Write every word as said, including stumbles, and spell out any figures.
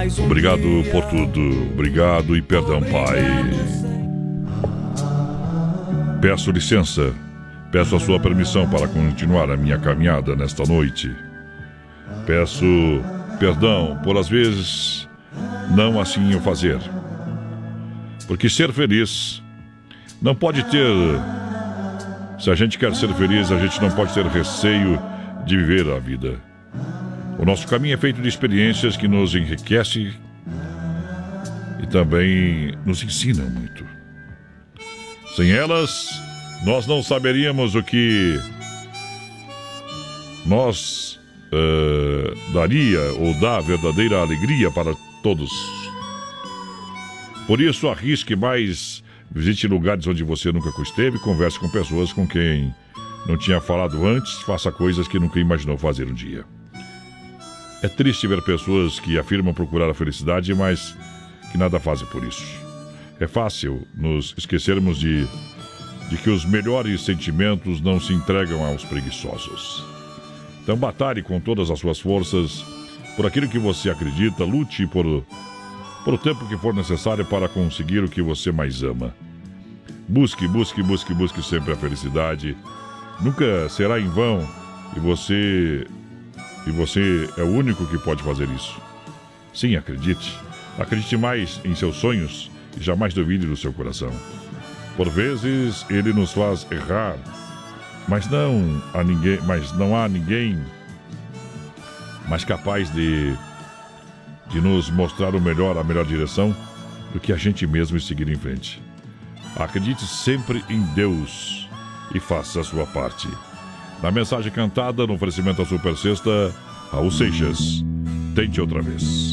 Obrigado por tudo. Obrigado e perdão, Pai. Peço licença. Peço a sua permissão para continuar a minha caminhada nesta noite. Peço perdão por às vezes não assim o fazer. Porque ser feliz não pode ter... Se a gente quer ser feliz, a gente não pode ter receio de viver a vida. O nosso caminho é feito de experiências que nos enriquecem e também nos ensinam muito. Sem elas, nós não saberíamos o que nós uh, daria ou dá verdadeira alegria para todos. Por isso, arrisque mais, visite lugares onde você nunca esteve, converse com pessoas com quem não tinha falado antes, faça coisas que nunca imaginou fazer um dia. É triste ver pessoas que afirmam procurar a felicidade, mas que nada fazem por isso. É fácil nos esquecermos de, de que os melhores sentimentos não se entregam aos preguiçosos. Então batalhe com todas as suas forças por aquilo que você acredita, lute por, por o tempo que for necessário para conseguir o que você mais ama. Busque, busque, busque, busque sempre a felicidade. Nunca será em vão e você... E você é o único que pode fazer isso. Sim, acredite. Acredite mais em seus sonhos e jamais duvide do seu coração. Por vezes ele nos faz errar, mas não há ninguém, mas não há ninguém mais capaz de, de nos mostrar o melhor, a melhor direção do que a gente mesmo e seguir em frente. Acredite sempre em Deus e faça a sua parte. Na mensagem cantada, no oferecimento da Super Sexta, Raul Seixas, Tente Outra Vez.